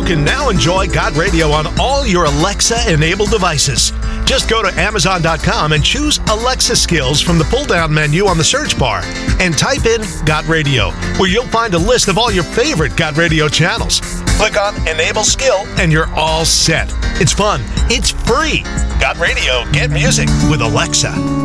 can now enjoy Got Radio on all your Alexa-enabled devices. Just go to Amazon.com and choose Alexa Skills from the pull-down menu on the search bar and type in Got Radio, where you'll find a list of all your favorite Got Radio channels. Click on Enable Skill and you're all set. It's fun. It's free. Got Radio. Get music with Alexa.